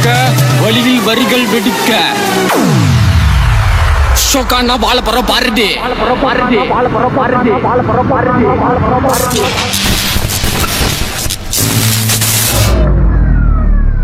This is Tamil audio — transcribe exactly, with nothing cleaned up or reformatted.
துடிக்க, வழியில் வரிகள் வெடிக்க. ஷோக்கானா வாழ போற பாருடி.